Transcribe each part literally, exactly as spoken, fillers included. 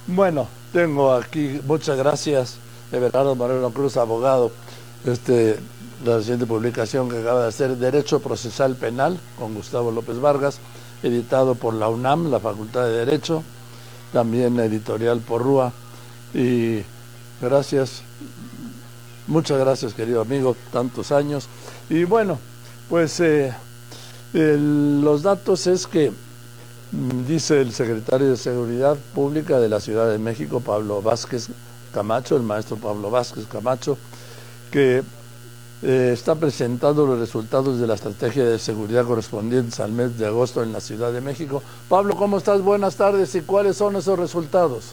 Bueno, tengo aquí, muchas gracias, Everardo Moreno Cruz, abogado, este, la reciente publicación que acaba de hacer, Derecho Procesal Penal, con Gustavo López Vargas, editado por la UNAM, la Facultad de Derecho, también editorial Porrúa, y gracias, muchas gracias, querido amigo, tantos años. Y bueno, pues eh, el, los datos es que dice el secretario de Seguridad Pública de la Ciudad de México, Pablo Vázquez Camacho, el maestro Pablo Vázquez Camacho, que eh, está presentando los resultados de la estrategia de seguridad correspondientes al mes de agosto en la Ciudad de México. Pablo, ¿cómo estás? Buenas tardes. ¿Y cuáles son esos resultados?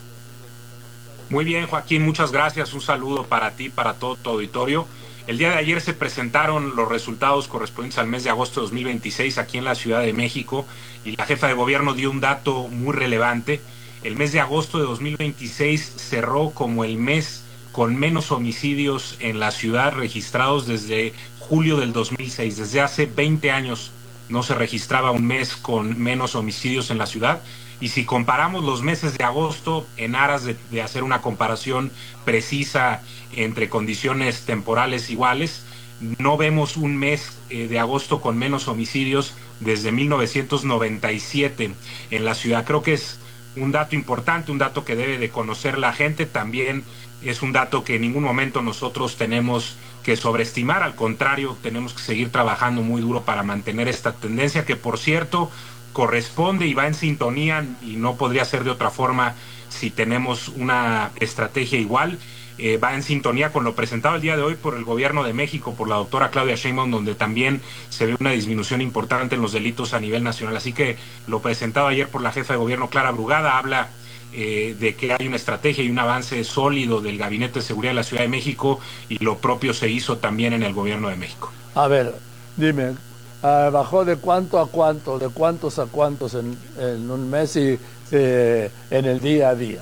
Muy bien, Joaquín, muchas gracias. Un saludo para ti, para todo tu auditorio. El día de ayer se presentaron los resultados correspondientes al mes de agosto de dos mil veintiséis aquí en la Ciudad de México y la jefa de gobierno dio un dato muy relevante. El mes de agosto de dos mil veintiséis cerró como el mes con menos homicidios en la ciudad registrados desde julio del dos mil seis. Desde hace veinte años no se registraba un mes con menos homicidios en la ciudad. Y si comparamos los meses de agosto, en aras de, de hacer una comparación precisa entre condiciones temporales iguales, no vemos un mes eh, de agosto con menos homicidios desde mil novecientos noventa y siete en la ciudad. Creo que es un dato importante, un dato que debe de conocer la gente. También es un dato que en ningún momento nosotros tenemos que sobreestimar. Al contrario, tenemos que seguir trabajando muy duro para mantener esta tendencia que, por cierto, corresponde y va en sintonía, y no podría ser de otra forma si tenemos una estrategia igual, eh, va en sintonía con lo presentado el día de hoy por el gobierno de México, por la doctora Claudia Sheinbaum, donde también se ve una disminución importante en los delitos a nivel nacional. Así que lo presentado ayer por la jefa de gobierno, Clara Brugada, habla eh, de que hay una estrategia y un avance sólido del Gabinete de Seguridad de la Ciudad de México, y lo propio se hizo también en el gobierno de México. A ver, dime, Uh, ¿bajó de cuánto a cuánto, de cuántos a cuántos en, en un mes y eh, en el día a día?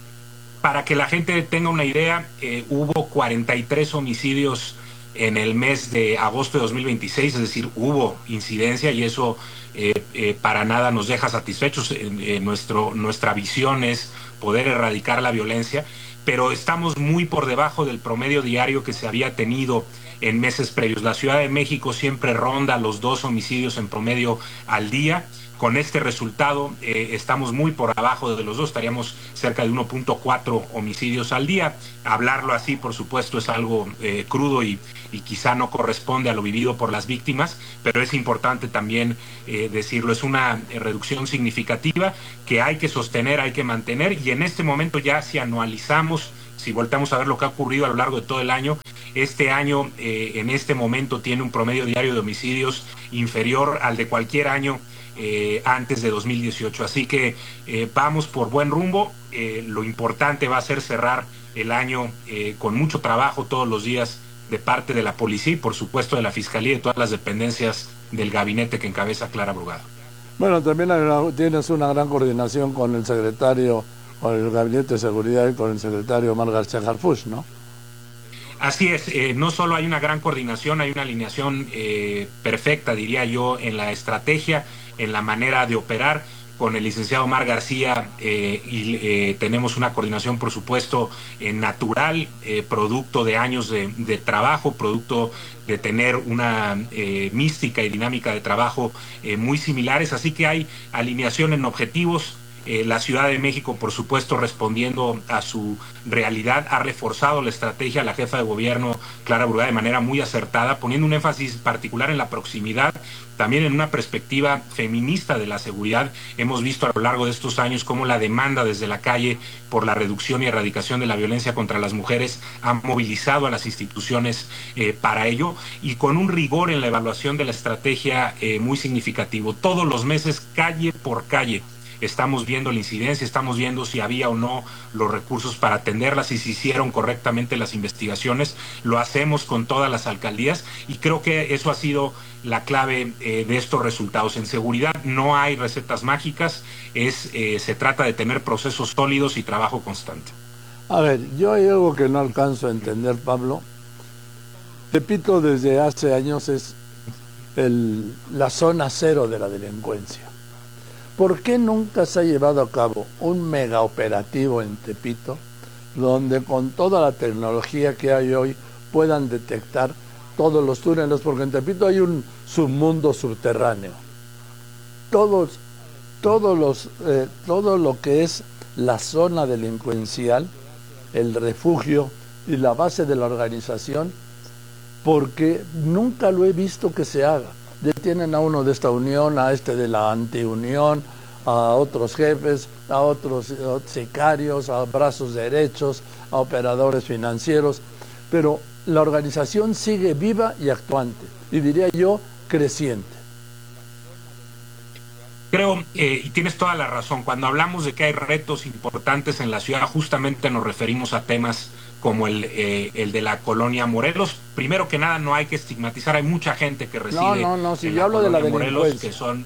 Para que la gente tenga una idea, eh, hubo cuarenta y tres homicidios en el mes de agosto de dos mil veintiséis, es decir, hubo incidencia, y eso eh, eh, para nada nos deja satisfechos. Eh, eh, nuestro, nuestra visión es poder erradicar la violencia, pero estamos muy por debajo del promedio diario que se había tenido en meses previos. La Ciudad de México siempre ronda los dos homicidios en promedio al día. Con este resultado eh, estamos muy por abajo de los dos, estaríamos cerca de uno punto cuatro homicidios al día. Hablarlo así, por supuesto, es algo eh, crudo y, y quizá no corresponde a lo vivido por las víctimas, pero es importante también eh, decirlo. Es una eh, reducción significativa que hay que sostener, hay que mantener, y en este momento ya, si anualizamos, si volteamos a ver lo que ha ocurrido a lo largo de todo el año, este año eh, en este momento tiene un promedio diario de homicidios inferior al de cualquier año eh, antes de dos mil dieciocho. Así que eh, vamos por buen rumbo. Eh, lo importante va a ser cerrar el año eh, con mucho trabajo todos los días de parte de la policía y, por supuesto, de la Fiscalía y de todas las dependencias del gabinete que encabeza Clara Brugada. Bueno, también hay una, tienes una gran coordinación con el secretario, con el Gabinete de Seguridad y con el secretario Omar García Harfuch, ¿no? Así es, eh, no solo hay una gran coordinación, hay una alineación eh, perfecta, diría yo, en la estrategia, en la manera de operar. Con el licenciado Omar García eh, y eh, tenemos una coordinación, por supuesto, eh, natural, eh, producto de años de, de trabajo, producto de tener una eh, mística y dinámica de trabajo eh, muy similares. Así que hay alineación en objetivos. Eh, la Ciudad de México, por supuesto, respondiendo a su realidad, ha reforzado la estrategia. La jefa de gobierno, Clara Brugada, de manera muy acertada, poniendo un énfasis particular en la proximidad, también en una perspectiva feminista de la seguridad. Hemos visto a lo largo de estos años cómo la demanda desde la calle por la reducción y erradicación de la violencia contra las mujeres ha movilizado a las instituciones eh, para ello, y con un rigor en la evaluación de la estrategia eh, muy significativo. Todos los meses, calle por calle, estamos viendo la incidencia, estamos viendo si había o no los recursos para atenderlas, si se hicieron correctamente las investigaciones. Lo hacemos con todas las alcaldías y creo que eso ha sido la clave eh, de estos resultados. En seguridad no hay recetas mágicas, es eh, se trata de tener procesos sólidos y trabajo constante. A ver, yo hay algo que no alcanzo a entender, Pablo. Tepito desde hace años es el, la zona cero de la delincuencia. ¿por qué nunca se ha llevado a cabo un mega operativo en Tepito donde con toda la tecnología que hay hoy puedan detectar todos los túneles? Porque en Tepito hay un submundo subterráneo. Todos, todos los, eh, todo lo que es la zona delincuencial, el refugio y la base de la organización, porque nunca lo he visto que se haga. Detienen a uno de esta unión, a este de la antiunión, a otros jefes, a otros sicarios, a brazos derechos, a operadores financieros, pero la organización sigue viva y actuante, y diría yo, creciente. Creo, eh, y tienes toda la razón, cuando hablamos de que hay retos importantes en la ciudad, justamente nos referimos a temas como el, eh, el de la colonia Morelos. Primero que nada, no hay que estigmatizar, hay mucha gente que reside no, no, no, si en yo la hablo de la Morelos, que son...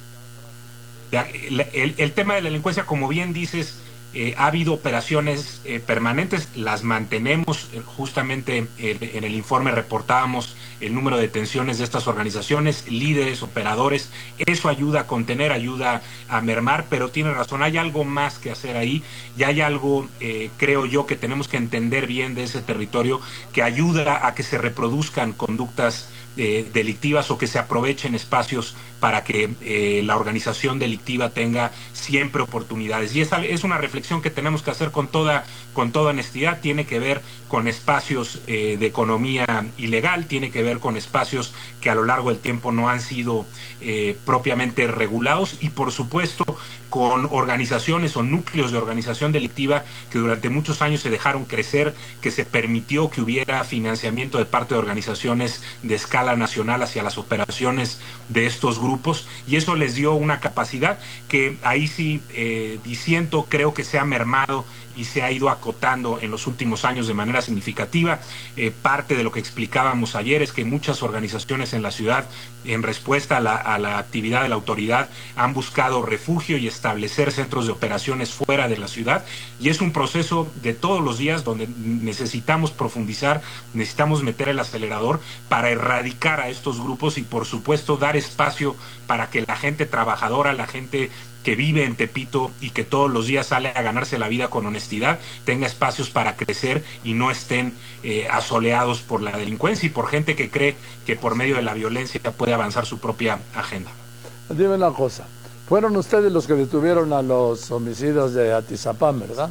El, el, el tema de la delincuencia, como bien dices, eh, ha habido operaciones eh, permanentes, las mantenemos, eh, justamente eh, en el informe reportábamos el número de detenciones de estas organizaciones, líderes, operadores, eso ayuda a contener, ayuda a mermar, pero tiene razón, hay algo más que hacer ahí, y hay algo, eh, creo yo, que tenemos que entender bien de ese territorio, que ayuda a que se reproduzcan conductas Eh, delictivas o que se aprovechen espacios para que eh, la organización delictiva tenga siempre oportunidades. Y esa es una reflexión que tenemos que hacer con toda, con toda honestidad. Tiene que ver con espacios eh, de economía ilegal, tiene que ver con espacios que a lo largo del tiempo no han sido eh, propiamente regulados y, por supuesto, con organizaciones o núcleos de organización delictiva que durante muchos años se dejaron crecer, que se permitió que hubiera financiamiento de parte de organizaciones de escala nacional hacia las operaciones de estos grupos, y eso les dio una capacidad que ahí sí eh, disiento, creo que se ha mermado y se ha ido acotando en los últimos años de manera significativa. Eh, parte de lo que explicábamos ayer es que muchas organizaciones en la ciudad, en respuesta a la, a la actividad de la autoridad, han buscado refugio y establecer centros de operaciones fuera de la ciudad, y es un proceso de todos los días donde necesitamos profundizar, necesitamos meter el acelerador para erradicar a estos grupos y, por supuesto, dar espacio para que la gente trabajadora, la gente que vive en Tepito y que todos los días sale a ganarse la vida con honestidad, tenga espacios para crecer y no estén eh, asoleados por la delincuencia y por gente que cree que por medio de la violencia puede avanzar su propia agenda. Dime una cosa, fueron ustedes los que detuvieron a los homicidas de Atizapán, ¿verdad?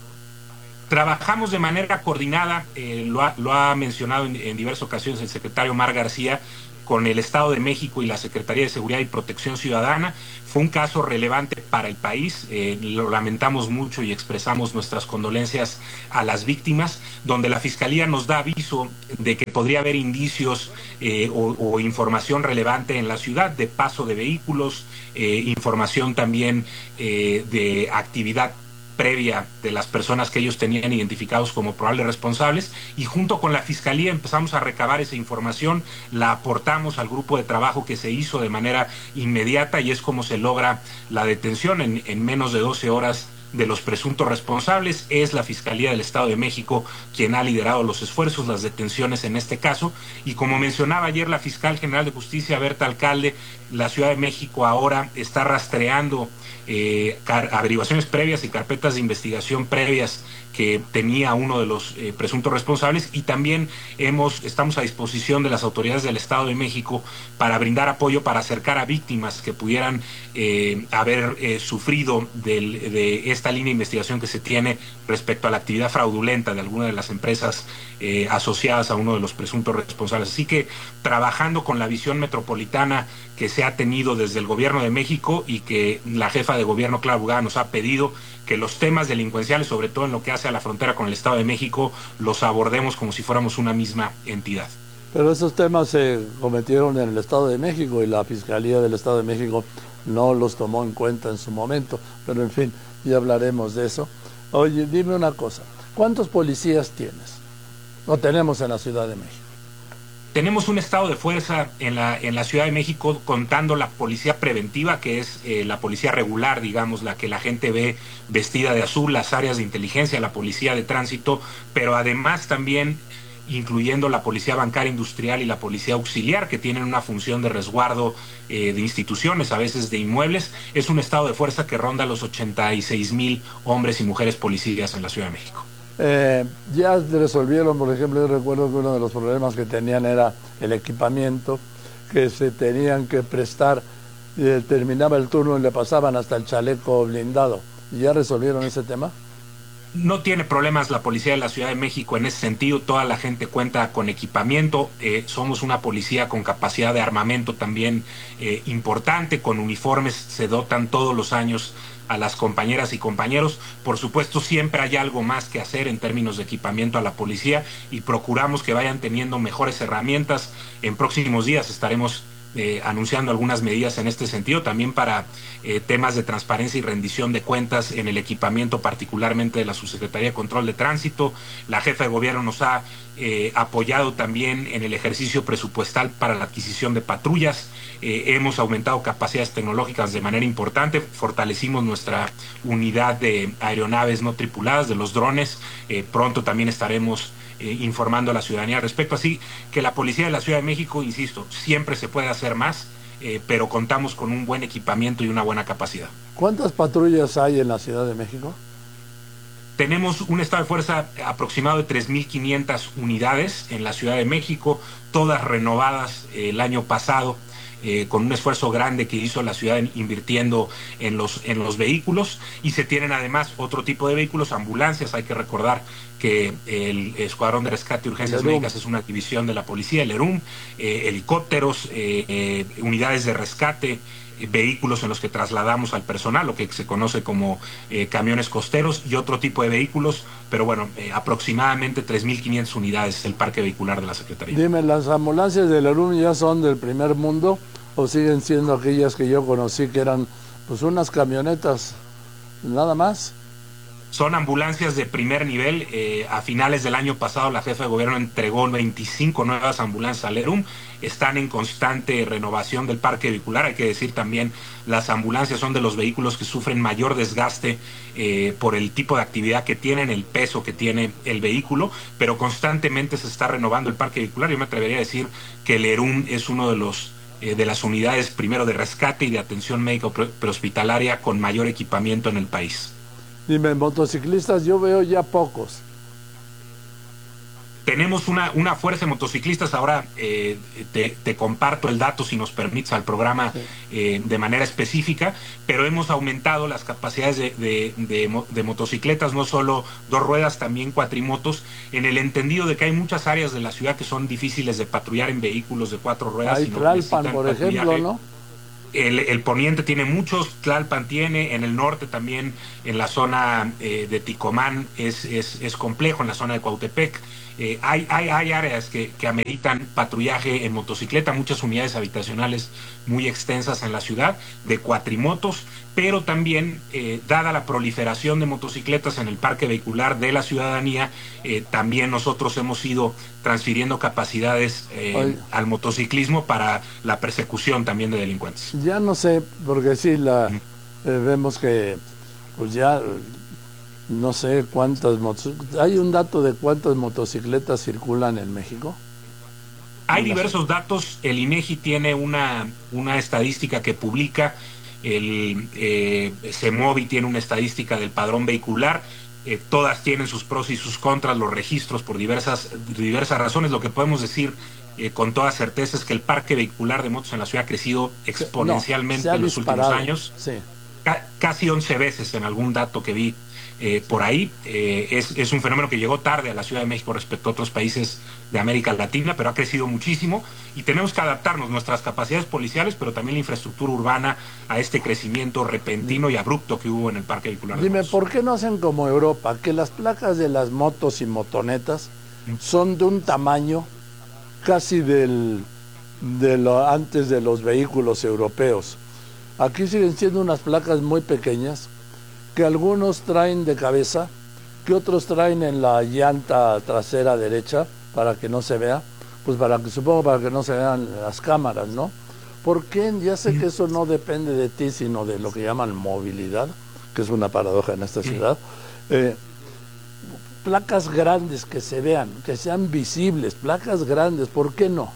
Trabajamos de manera coordinada, eh, lo, ha, lo ha mencionado en, en diversas ocasiones el secretario Mar García, con el Estado de México y la Secretaría de Seguridad y Protección Ciudadana. Fue un caso relevante para el país, eh, lo lamentamos mucho y expresamos nuestras condolencias a las víctimas, donde la Fiscalía nos da aviso de que podría haber indicios eh, o, o información relevante en la ciudad, de paso de vehículos, eh, información también eh, de actividad previa de las personas que ellos tenían identificados como probables responsables, y junto con la Fiscalía empezamos a recabar esa información, la aportamos al grupo de trabajo que se hizo de manera inmediata, y es como se logra la detención en, en menos de doce horas de los presuntos responsables. Es la Fiscalía del Estado de México quien ha liderado los esfuerzos, las detenciones en este caso, y como mencionaba ayer la Fiscal General de Justicia, Berta Alcalde, la Ciudad de México ahora está rastreando eh, averiguaciones previas y carpetas de investigación previas que tenía uno de los eh, presuntos responsables, y también hemos estamos a disposición de las autoridades del Estado de México para brindar apoyo, para acercar a víctimas que pudieran eh, haber eh, sufrido del, de esta línea de investigación que se tiene respecto a la actividad fraudulenta de alguna de las empresas eh, asociadas a uno de los presuntos responsables. Así que trabajando con la visión metropolitana que se ha tenido desde el Gobierno de México y que la jefa de gobierno, Clara Brugada, nos ha pedido que los temas delincuenciales, sobre todo en lo que hace a la frontera con el Estado de México, los abordemos como si fuéramos una misma entidad. Pero esos temas se cometieron en el Estado de México y la Fiscalía del Estado de México no los tomó en cuenta en su momento, pero en fin, ya hablaremos de eso. Oye, dime una cosa, ¿cuántos policías tienes? ¿O tenemos en la Ciudad de México? Tenemos un estado de fuerza en la, en la Ciudad de México, contando la policía preventiva, que es eh, la policía regular, digamos, la que la gente ve vestida de azul, las áreas de inteligencia, la policía de tránsito, pero además también incluyendo la Policía Bancaria Industrial y la Policía Auxiliar, que tienen una función de resguardo eh, de instituciones, a veces de inmuebles. Es un estado de fuerza que ronda los ochenta y seis mil hombres y mujeres policías en la Ciudad de México. Eh, ya resolvieron, por ejemplo, yo recuerdo que uno de los problemas que tenían era el equipamiento, que se tenían que prestar, eh, terminaba el turno y le pasaban hasta el chaleco blindado. ¿Ya resolvieron ese tema? No tiene problemas la policía de la Ciudad de México en ese sentido. Toda la gente cuenta con equipamiento. Eh, somos una policía con capacidad de armamento también eh, importante, con uniformes. Se dotan todos los años a las compañeras y compañeros. Por supuesto, siempre hay algo más que hacer en términos de equipamiento a la policía y procuramos que vayan teniendo mejores herramientas. En próximos días estaremos Eh, anunciando algunas medidas en este sentido, también para eh, temas de transparencia y rendición de cuentas en el equipamiento, particularmente de la Subsecretaría de Control de Tránsito. La jefa de gobierno nos ha eh, apoyado también en el ejercicio presupuestal para la adquisición de patrullas. Eh, hemos aumentado capacidades tecnológicas de manera importante, fortalecimos nuestra unidad de aeronaves no tripuladas, de los drones. Eh, pronto también estaremos Eh, informando a la ciudadanía al respecto, así que la policía de la Ciudad de México, insisto, siempre se puede hacer más, eh, pero contamos con un buen equipamiento y una buena capacidad. ¿Cuántas patrullas hay en la Ciudad de México? Tenemos un estado de fuerza aproximado de tres mil quinientas unidades en la Ciudad de México, todas renovadas eh, el año pasado. Eh, con un esfuerzo grande que hizo la ciudad en, invirtiendo en los, en los vehículos, y se tienen además otro tipo de vehículos, ambulancias. Hay que recordar que el Escuadrón de Rescate y Urgencias Médicas es una división de la policía, el ERUM, eh, helicópteros, eh, eh, unidades de rescate, eh, vehículos en los que trasladamos al personal, lo que se conoce como eh, camiones costeros, y otro tipo de vehículos, pero bueno, eh, aproximadamente tres mil quinientas unidades el parque vehicular de la Secretaría. Dime, ¿las ambulancias del ERUM ya son del primer mundo o siguen siendo aquellas que yo conocí que eran pues unas camionetas nada más? Son ambulancias de primer nivel. Eh, a finales del año pasado la jefa de gobierno entregó veinticinco nuevas ambulancias al ERUM. Están en constante renovación del parque vehicular. Hay que decir también, las ambulancias son de los vehículos que sufren mayor desgaste eh, por el tipo de actividad que tienen, el peso que tiene el vehículo, pero constantemente se está renovando el parque vehicular. Yo me atrevería a decir que el ERUM es uno de los eh, de las unidades primero de rescate y de atención médica prehospitalaria con mayor equipamiento en el país. Dime, motociclistas yo veo ya pocos. Tenemos una, una fuerza de motociclistas. Ahora eh, te, te comparto el dato, si nos permites, al programa sí. eh, de manera específica, pero hemos aumentado las capacidades de, de, de, de motocicletas, no solo dos ruedas, también cuatrimotos, en el entendido de que hay muchas áreas de la ciudad que son difíciles de patrullar en vehículos de cuatro ruedas. Hay Tlalpan, por ejemplo, ¿no? El, el poniente tiene muchos, Tlalpan tiene, en el norte también, en la zona eh, de Ticomán es, es, es complejo, en la zona de Cuautepec. Eh, hay, hay, hay áreas que, que ameritan patrullaje en motocicleta, muchas unidades habitacionales muy extensas en la ciudad, de cuatrimotos, pero también, eh, dada la proliferación de motocicletas en el parque vehicular de la ciudadanía, eh, también nosotros hemos ido transfiriendo capacidades eh, al motociclismo para la persecución también de delincuentes. Ya no sé, porque sí, la, eh, vemos que pues ya... No sé cuántas motocicletas. ¿Hay un dato de cuántas motocicletas circulan en México? Hay diversos datos. El INEGI tiene una, una estadística que publica. El eh, CEMOVI tiene una estadística del padrón vehicular. Eh, todas tienen sus pros y sus contras, los registros por diversas, diversas razones. Lo que podemos decir eh, con toda certeza es que el parque vehicular de motos en la ciudad ha crecido exponencialmente no, en los disparado. últimos años. Sí. Ca casi once veces en algún dato que vi. Eh, por ahí eh, es, es un fenómeno que llegó tarde a la Ciudad de México respecto a otros países de América Latina, pero ha crecido muchísimo y tenemos que adaptarnos nuestras capacidades policiales, pero también la infraestructura urbana a este crecimiento repentino y abrupto que hubo en el parque vehicular. Dime, ¿por qué no hacen como Europa, que las placas de las motos y motonetas son de un tamaño casi del, de lo, antes de los vehículos europeos? Aquí siguen siendo unas placas muy pequeñas, que algunos traen de cabeza, que otros traen en la llanta trasera derecha para que no se vea, pues para que supongo para que no se vean las cámaras, ¿no? ¿Por qué? Ya sé que eso no depende de ti, sino de lo que llaman movilidad, que es una paradoja en esta ciudad. Eh, placas grandes que se vean, que sean visibles, placas grandes, ¿por qué no?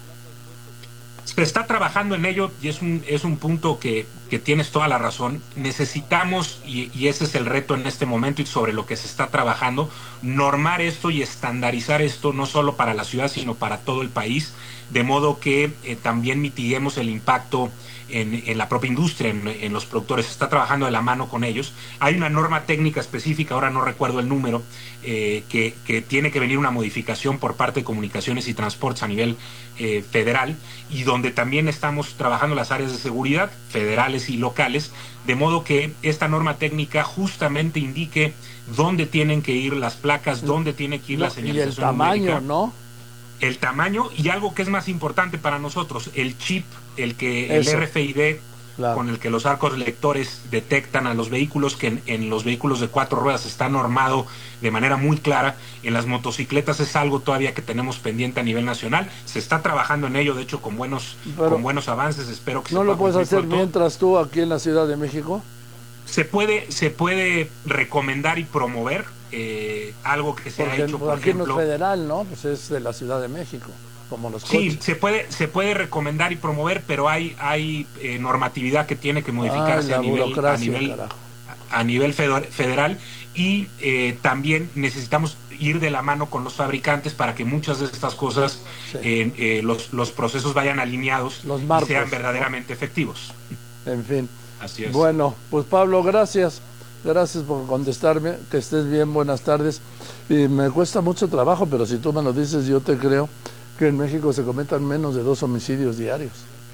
Se está trabajando en ello y es un, es un punto que, que tienes toda la razón. Necesitamos, y, y ese es el reto en este momento y sobre lo que se está trabajando, normar esto y estandarizar esto no solo para la ciudad, sino para todo el país, de modo que eh, también mitiguemos el impacto en, en la propia industria, en, en los productores. Se está trabajando de la mano con ellos. Hay una norma técnica específica, ahora no recuerdo el número, eh, que, que tiene que venir una modificación por parte de Comunicaciones y Transportes a nivel eh, federal, y donde también estamos trabajando las áreas de seguridad federales y locales, de modo que esta norma técnica justamente indique dónde tienen que ir las placas, dónde tiene que ir no, la señalización y el tamaño, numérica, ¿no? El tamaño, y algo que es más importante para nosotros, el chip, el que Eso. el R F I D, claro, con el que los arcos lectores detectan a los vehículos, que en, en los vehículos de cuatro ruedas está normado de manera muy clara. En las motocicletas es algo todavía que tenemos pendiente a nivel nacional. Se está trabajando en ello, de hecho, con buenos, con buenos avances. Espero que ¿No se lo puedes hacer pronto. mientras tú aquí en la Ciudad de México? Se puede, se puede recomendar y promover eh, algo que se Porque, ha hecho, por aquí ejemplo. no es federal, ¿no? Pues es de la Ciudad de México, como los Sí, coches. se puede, se puede recomendar y promover, pero hay, hay eh, normatividad que tiene que modificarse Ay, a nivel, a nivel, carajo. a nivel federal, y eh, también necesitamos ir de la mano con los fabricantes para que muchas de estas cosas, sí. eh, eh, los, los procesos vayan alineados los marcos, y sean verdaderamente efectivos. En fin. Así es. Bueno, pues Pablo, gracias. Gracias por contestarme. Que estés bien, buenas tardes. Y me cuesta mucho trabajo, pero si tú me lo dices, yo te creo que en México se cometan menos de dos homicidios diarios.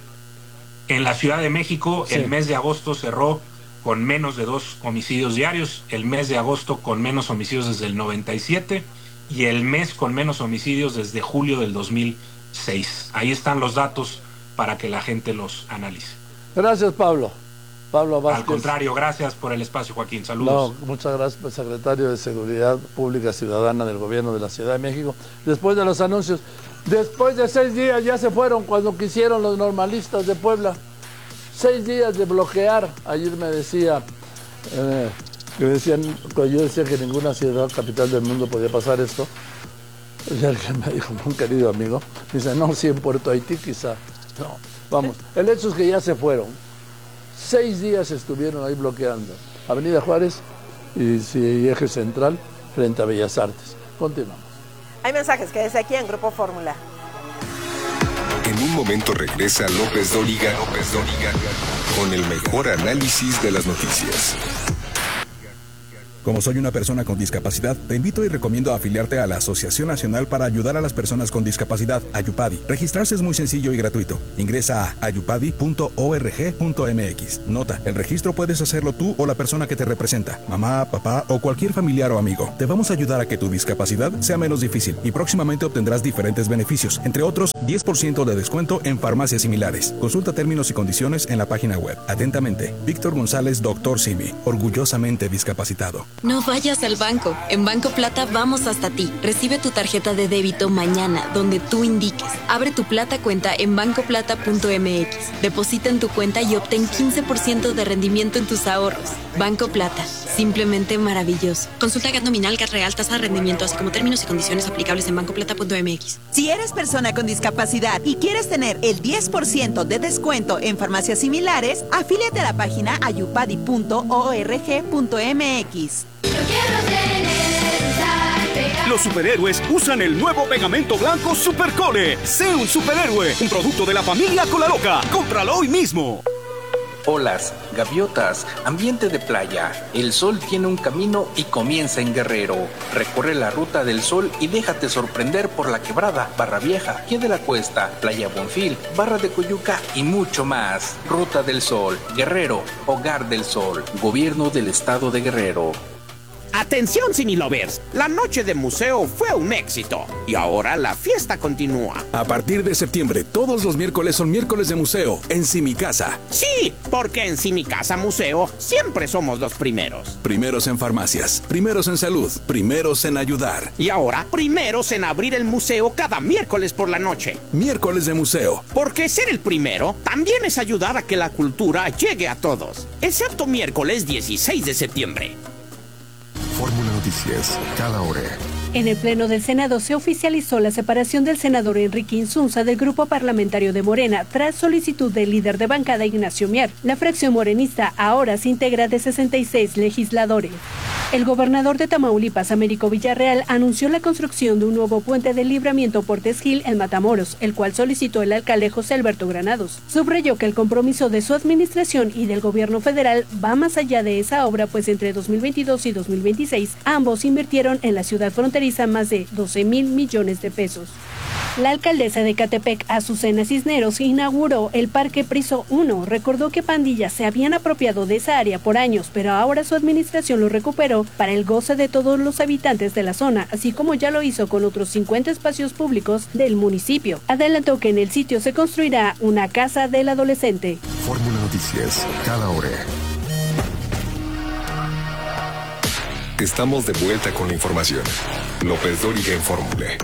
En la Ciudad de México, sí. El mes de agosto cerró con menos de dos homicidios diarios, el mes de agosto con menos homicidios desde el noventa y siete y el mes con menos homicidios desde julio del dos mil seis. Ahí están los datos para que la gente los analice. Gracias, Pablo. Pablo Vázquez. Al contrario, gracias por el espacio, Joaquín. Saludos. No, muchas gracias, secretario de Seguridad Pública Ciudadana del Gobierno de la Ciudad de México. Después de los anuncios, después de seis días ya se fueron cuando quisieron los normalistas de Puebla. Seis días de bloquear. Ayer me decía, eh, que decían, cuando yo decía que ninguna ciudad capital del mundo podía pasar esto, y alguien me dijo, un querido amigo, dice, no, sí, en Puerto Haití quizá. No, vamos, el hecho es que ya se fueron. Seis días estuvieron ahí bloqueando Avenida Juárez y, y Eje Central frente a Bellas Artes. Continuamos. Hay mensajes, quédese aquí en Grupo Fórmula. En un momento regresa López Dóriga, López Dóriga con el mejor análisis de las noticias. Como soy una persona con discapacidad, te invito y recomiendo afiliarte a la Asociación Nacional para Ayudar a las Personas con Discapacidad, Ayupadi. Registrarse es muy sencillo y gratuito. Ingresa a ayupadi punto org punto mx. Nota, el registro puedes hacerlo tú o la persona que te representa, mamá, papá o cualquier familiar o amigo. Te vamos a ayudar a que tu discapacidad sea menos difícil y próximamente obtendrás diferentes beneficios, entre otros, diez por ciento de descuento en farmacias similares. Consulta términos y condiciones en la página web. Atentamente, Víctor González, doctor Simi, orgullosamente discapacitado. No vayas al banco. En Banco Plata vamos hasta ti. Recibe tu tarjeta de débito mañana, donde tú indiques. Abre tu Plata cuenta en banco plata punto mx. Deposita en tu cuenta y obtén quince por ciento de rendimiento en tus ahorros. Banco Plata. Simplemente maravilloso. Consulta G A T nominal, G A T real, tasa de rendimiento, así como términos y condiciones aplicables en banco plata punto mx. Si eres persona con discapacidad y quieres tener el diez por ciento de descuento en farmacias similares, afíliate a la página ayupadi punto org punto mx. Los superhéroes usan el nuevo pegamento blanco Supercole. Sé un superhéroe, un producto de la familia Colaloca. Cómpralo hoy mismo. Olas, gaviotas, ambiente de playa. El sol tiene un camino y comienza en Guerrero. Recorre la ruta del sol y déjate sorprender por la Quebrada, Barra Vieja, Pie de la Cuesta, Playa Bonfil, Barra de Coyuca y mucho más. Ruta del Sol, Guerrero, Hogar del Sol, Gobierno del Estado de Guerrero. Atención, Cinelovers, la noche de museo fue un éxito y ahora la fiesta continúa. A partir de septiembre, todos los miércoles son miércoles de museo en Simicasa. Sí, porque en Simicasa Museo siempre somos los primeros. Primeros en farmacias, primeros en salud, primeros en ayudar. Y ahora, primeros en abrir el museo cada miércoles por la noche. Miércoles de museo. Porque ser el primero también es ayudar a que la cultura llegue a todos. Excepto miércoles dieciséis de septiembre. Fórmula Noticias, cada hora. En el Pleno del Senado se oficializó la separación del senador Enrique Insunza del grupo parlamentario de Morena tras solicitud del líder de bancada Ignacio Mier. La fracción morenista ahora se integra de sesenta y seis legisladores. El gobernador de Tamaulipas, Américo Villarreal, anunció la construcción de un nuevo puente de libramiento Portes Gil en Matamoros, el cual solicitó el alcalde José Alberto Granados. Subrayó que el compromiso de su administración y del gobierno federal va más allá de esa obra, pues entre dos mil veintidós y dos mil veintiséis ambos invirtieron en la ciudad fronteriza más de doce mil millones de pesos. La alcaldesa de Ecatepec, Azucena Cisneros, inauguró el Parque Priso uno. Recordó que pandillas se habían apropiado de esa área por años, pero ahora su administración lo recuperó para el goce de todos los habitantes de la zona, así como ya lo hizo con otros cincuenta espacios públicos del municipio. Adelantó que en el sitio se construirá una casa del adolescente. Fórmula Noticias, cada hora. Estamos de vuelta con la información. López Dóriga en Fórmula.